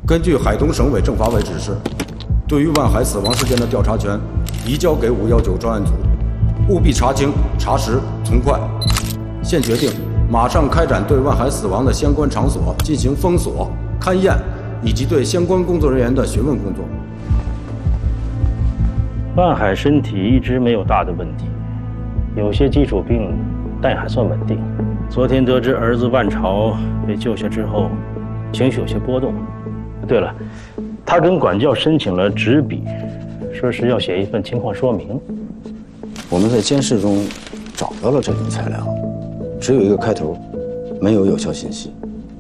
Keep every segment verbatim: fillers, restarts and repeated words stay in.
根据海东省委政法委指示，对于万海死亡事件的调查权移交给五一九专案组，务必查清、查实、从快。现决定马上开展对万海死亡的相关场所进行封锁、勘验，以及对相关工作人员的询问工作。 万海身体一直没有大的问题，有些基础病，但也还算稳定。昨天得知儿子万朝被救下之后，情绪有些波动。对了，他跟管教申请了纸笔，说是要写一份情况说明。 我们在监视中找到了这种材料，只有一个开头，没有有效信息。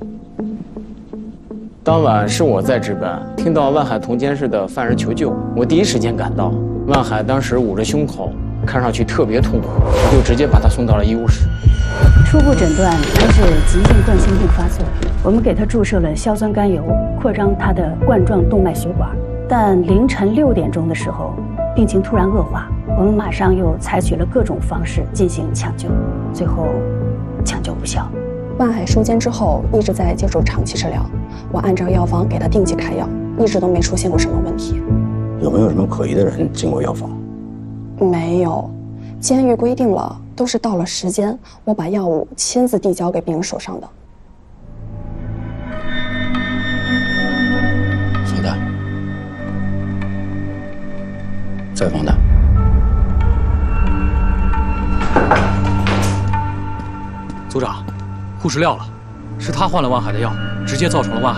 当晚是我在值班，听到万海同监室的犯人求救，我第一时间赶到。万海当时捂着胸口，看上去特别痛苦，我就直接把他送到了医务室。 初步诊断他是急性冠心病发作，我们给他注射了硝酸甘油，扩张他的冠状动脉血管。但凌晨六点钟的时候，病情突然恶化，我们马上又采取了各种方式进行抢救，最后抢救无效。 万海收监之后一直在接受长期治疗，我按照药方给他定期开药，一直都没出现过什么问题。 有没有什么可疑的人进过药房？ 没有，监狱规定了，都是到了时间，我把药物亲自递交给病人手上的。 宋丹，再放大。 组长，护士撂了，是他换了万海的药，直接造成了万海。